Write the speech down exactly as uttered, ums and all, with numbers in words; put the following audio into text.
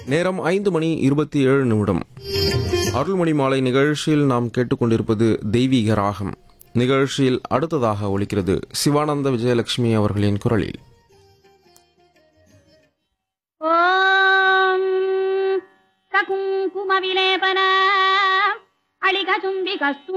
நேரம் ஐந்து மணி இருபத்தி ஏழு நிமிடம். அருள்மணி மாலை நிகழ்ச்சியில் நாம் கேட்டுக்கொண்டிருப்பது தெய்வீக ராகம். நிகழ்ச்சியில் அடுத்ததாக ஒலிக்கிறது சிவானந்த விஜயலட்சுமி அவர்களின் குரலில். ஓம் ககுங்கும விலேபன அளிக சும்பிகஸ்து